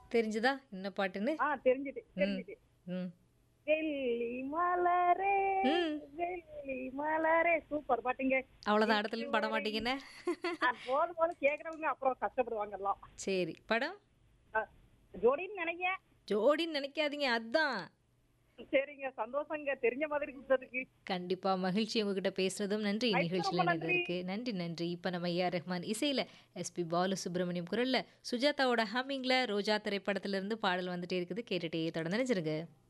தெரிஞ்சுதா என்ன பாட்டுன்னு? தெரிஞ்சுது ம். தெரிஞ்சுது. ம். வெள்ளி மலரே ம். வெள்ளி மலரே சூப்பர் பாட்டுங்க. அவ்வளோதான் அடுத்ததுலயும் பாட இதுவரை மாட்டீங்கன்னு. போதும் போதும் கேக்குறவங்க அப்புறம் கஷ்டப்படுவாங்க எல்லாம். சரி. படம்? அஹ், ஜோடின்னு நினைக்கிறேன். ஜோடின்னு நினைக்காதீங்க. அதான். சரிங்க, சந்தோஷங்க தெரிஞ்ச மாதிரி கொடுத்ததுக்கு. கண்டிப்பா. மகிழ்ச்சி உங்ககிட்ட பேசுனதும். நன்றி ரைட்டு, ரொம்ப நிகழ்ச்சியில நன்றி. இணைந்ததற்கு. நன்றி, நன்றி. இப்ப நம்ம ஏ.ஆர். ரஹ்மான் இசையில எஸ்பி பாலசுப்ரமணியம் குரல்ல சுஜாதாவோட ஹம்மிங்ல ரோஜா திரைப்படத்திலிருந்து பாடல் வந்துட்டே இருக்குது. கேட்டுட்டே தொடர்ந்து நினைச்சிருங்க.